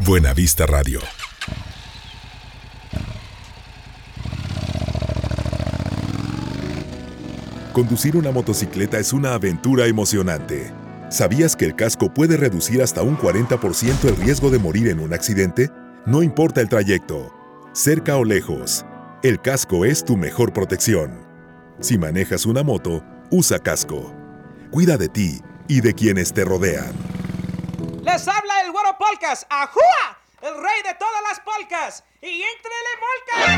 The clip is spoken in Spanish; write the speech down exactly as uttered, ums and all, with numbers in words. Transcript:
Buena Vista Radio. Conducir una motocicleta es una aventura emocionante. ¿Sabías que el casco puede reducir hasta un cuarenta por ciento el riesgo de morir en un accidente? No importa el trayecto, cerca o lejos, el casco es tu mejor protección. Si manejas una moto, usa casco. Cuida de ti y de quienes te rodean. Les habla el Güero Polcas, ¡ajúa! El rey de todas las polcas. Y éntrele molca.